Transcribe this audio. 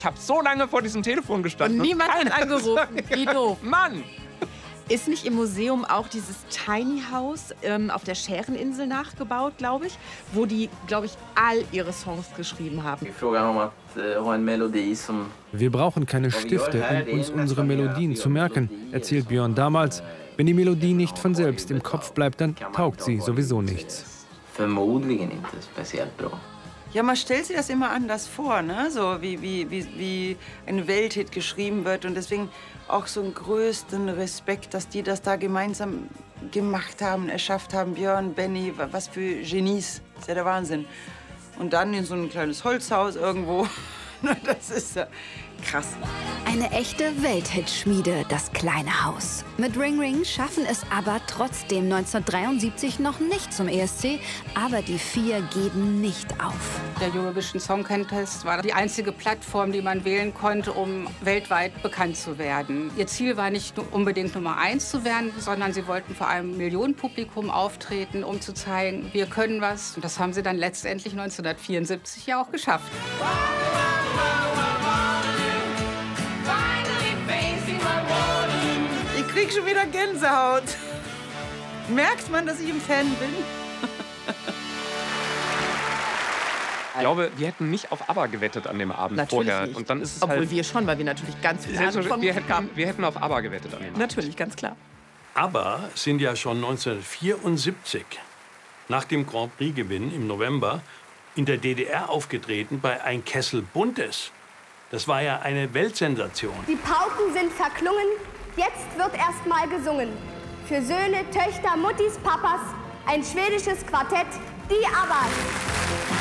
Ich habe so lange vor diesem Telefon gestanden. Und niemand hat angerufen. Wie doof. Mann! Ist nicht im Museum auch dieses Tiny House auf der Schäreninsel nachgebaut, glaube ich, wo die, glaube ich, all ihre Songs geschrieben haben? Wir brauchen keine Stifte, um uns unsere Melodien zu merken, erzählt Björn damals. Wenn die Melodie nicht von selbst im Kopf bleibt, dann taugt sie sowieso nichts. Ja, man stellt sich das immer anders vor, ne? So wie ein Welthit geschrieben wird. Und deswegen auch so einen größten Respekt, dass die das da gemeinsam gemacht haben, erschafft haben. Björn, Benny, was für Genies. Das ist ja der Wahnsinn. Und dann in so ein kleines Holzhaus irgendwo. Das ist ja krass. Eine echte Welthitschmiede, das kleine Haus. Mit Ring Ring schaffen es aber trotzdem 1973 noch nicht zum ESC. Aber die 4 geben nicht auf. Der Eurovision Song Contest war die einzige Plattform, die man wählen konnte, um weltweit bekannt zu werden. Ihr Ziel war nicht unbedingt Nummer 1 zu werden, sondern sie wollten vor einem Millionenpublikum auftreten, um zu zeigen, wir können was. Und das haben sie dann letztendlich 1974 ja auch geschafft. Ich krieg schon wieder Gänsehaut. Merkt man, dass ich ein Fan bin? Ich glaube, wir hätten nicht auf ABBA gewettet an dem Abend Natürlich vorher. nicht. Und dann ist es Obwohl halt, wir schon, weil wir natürlich ganz viel Ahnung von Musik haben. wir hätten auf ABBA gewettet an dem Abend. Natürlich, ganz klar. Aber sind ja schon 1974, nach dem Grand Prix-Gewinn im November, in der DDR aufgetreten bei Ein Kessel Buntes. Das war ja eine Weltsensation. Die Pauken sind verklungen, jetzt wird erst mal gesungen. Für Söhne, Töchter, Muttis, Papas, ein schwedisches Quartett, die ABBAs.